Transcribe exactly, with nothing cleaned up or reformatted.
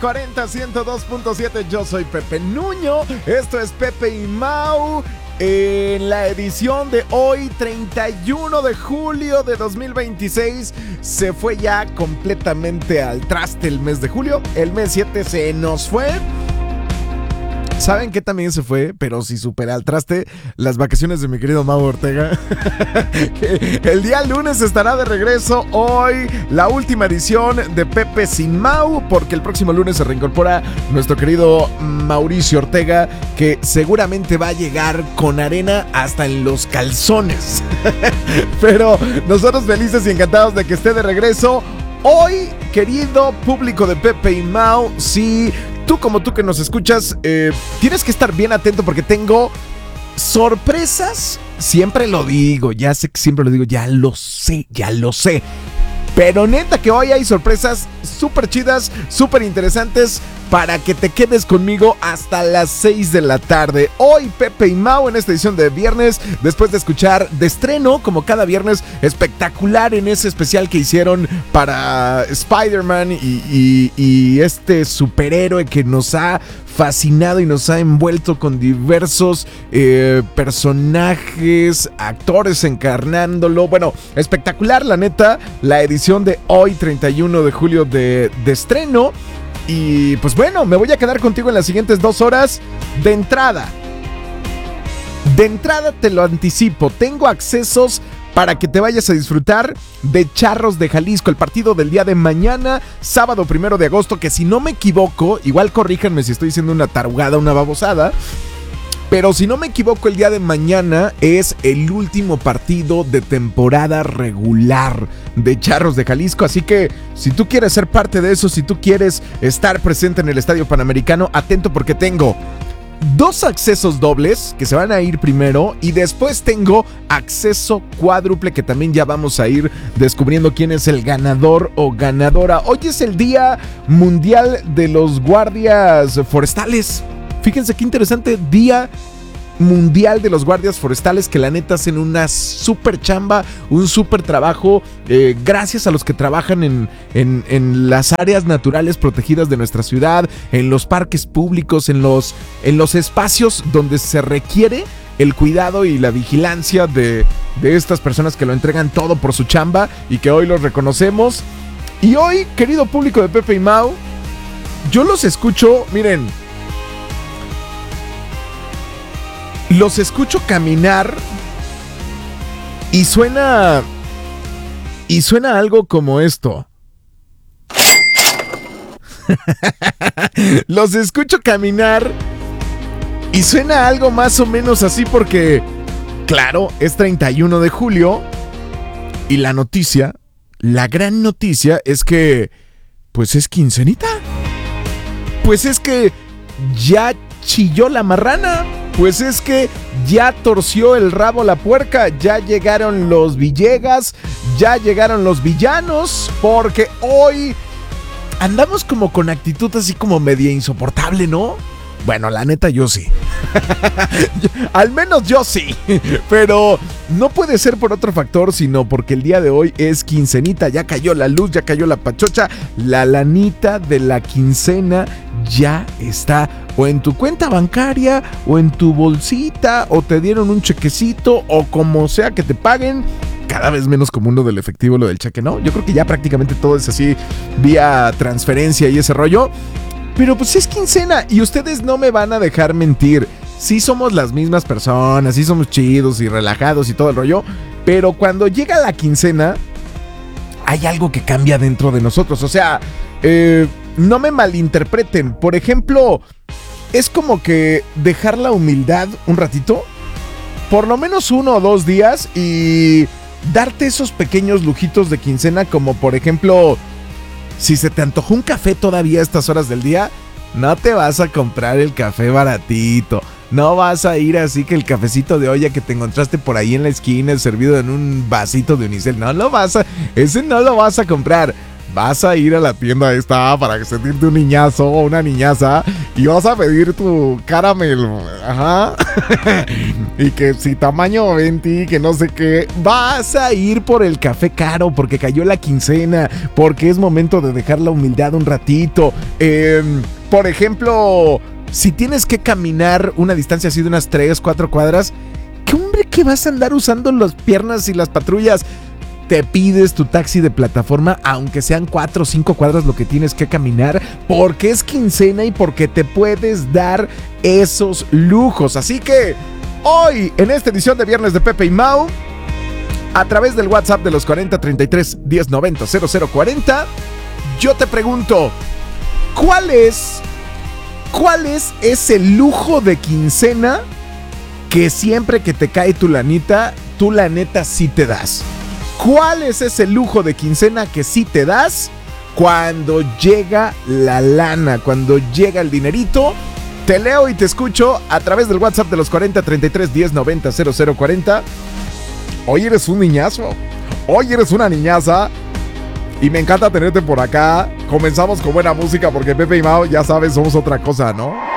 cuarenta, ciento dos punto siete. Yo soy Pepe Nuño. Esto es Pepe y Mau. En la edición de hoy, treinta y uno de julio de dos mil veintiséis, se fue ya completamente al traste el mes de julio. El mes siete se nos fue. ¿Saben qué también se fue? Pero si supera al traste, las vacaciones de mi querido Mau Ortega. El día lunes estará de regreso. Hoy la última edición de Pepe sin Mau, porque el próximo lunes se reincorpora nuestro querido Mauricio Ortega, que seguramente va a llegar con arena hasta en los calzones. Pero nosotros felices y encantados de que esté de regreso. Hoy, querido público de Pepe y Mau, sí, tú como tú que nos escuchas, eh, tienes que estar bien atento porque tengo sorpresas. Siempre lo digo, ya sé que siempre lo digo, ya lo sé, ya lo sé. Pero neta que hoy hay sorpresas súper chidas, súper interesantes para que te quedes conmigo hasta las seis de la tarde. Hoy Pepe y Mau en esta edición de viernes, después de escuchar de estreno, como cada viernes, espectacular en ese especial que hicieron para Spider-Man y, y, y este superhéroe que nos ha fascinado y nos ha envuelto con diversos eh, personajes, actores encarnándolo. Bueno, espectacular la neta, la edición de hoy, treinta y uno de julio de, de estreno. Y pues bueno, me voy a quedar contigo en las siguientes dos horas. De entrada, de entrada te lo anticipo, tengo accesos para que te vayas a disfrutar de Charros de Jalisco, el partido del día de mañana, sábado primero de agosto, que si no me equivoco, igual corríjanme si estoy diciendo una tarugada, una babosada, pero si no me equivoco, el día de mañana es el último partido de temporada regular de Charros de Jalisco. Así que si tú quieres ser parte de eso, si tú quieres estar presente en el Estadio Panamericano, atento porque tengo dos accesos dobles que se van a ir primero y después tengo acceso cuádruple que también ya vamos a ir descubriendo quién es el ganador o ganadora. Hoy es el Día Mundial de los Guardias Forestales. Fíjense qué interesante Día Mundial de los Guardias Forestales, que la neta hacen una súper chamba, un súper trabajo, eh, gracias a los que trabajan en, en, en las áreas naturales protegidas de nuestra ciudad, en los parques públicos, en los, en los espacios donde se requiere el cuidado y la vigilancia de, de estas personas que lo entregan todo por su chamba y que hoy los reconocemos. Y hoy, querido público de Pepe y Mau, yo los escucho, miren, los escucho caminar y suena y suena algo como esto. Los escucho caminar y suena algo más o menos así porque, claro, es treinta y uno de julio y la noticia, la gran noticia es que, pues es quincenita. Pues es que ya chilló la marrana. Pues es que ya torció el rabo la puerca, ya llegaron los Villegas, ya llegaron los villanos, porque hoy andamos como con actitud así como media insoportable, ¿no? Bueno, la neta yo sí. Al menos yo sí. Pero no puede ser por otro factor, sino porque el día de hoy es quincenita. Ya cayó la luz, ya cayó la pachocha. La lanita de la quincena ya está o en tu cuenta bancaria o en tu bolsita o te dieron un chequecito o como sea que te paguen. Cada vez menos común lo del efectivo, lo del cheque, ¿no? Yo creo que ya prácticamente todo es así vía transferencia y ese rollo. Pero pues es quincena y ustedes no me van a dejar mentir. Sí somos las mismas personas, sí somos chidos y relajados y todo el rollo. Pero cuando llega la quincena, hay algo que cambia dentro de nosotros. O sea, eh, no me malinterpreten. Por ejemplo, es como que dejar la humildad un ratito. Por lo menos uno o dos días y darte esos pequeños lujitos de quincena. Como por ejemplo, si se te antojó un café todavía a estas horas del día, no te vas a comprar el café baratito. No vas a ir así que el cafecito de olla que te encontraste por ahí en la esquina, servido en un vasito de unicel. No lo vas a... Ese no lo vas a comprar. Vas a ir a la tienda esta para sentirte un niñazo o una niñaza y vas a pedir tu caramel, ajá, y que si tamaño veinte, que no sé qué, vas a ir por el café caro porque cayó la quincena, porque es momento de dejar la humildad un ratito. Eh, por ejemplo, si tienes que caminar una distancia así de unas tres, cuatro cuadras, ¿qué hombre que vas a andar usando las piernas y las patrullas? Te pides tu taxi de plataforma, aunque sean cuatro o cinco cuadras lo que tienes que caminar, porque es quincena y porque te puedes dar esos lujos. Así que hoy, en esta edición de Viernes de Pepe y Mau, a través del WhatsApp de los cuarenta treinta y tres diez noventa cero cero cuarenta, yo te pregunto, ¿cuál es, cuál es ese lujo de quincena que siempre que te cae tu lanita, tú la neta sí te das? ¿Cuál es ese lujo de quincena que sí te das cuando llega la lana, cuando llega el dinerito? Te leo y te escucho a través del WhatsApp de los cuarenta treinta y tres diez noventa cero cero cuarenta. Hoy eres un niñazo, hoy eres una niñaza y me encanta tenerte por acá. Comenzamos con buena música porque Pepe y Mau, ya sabes, somos otra cosa, ¿no?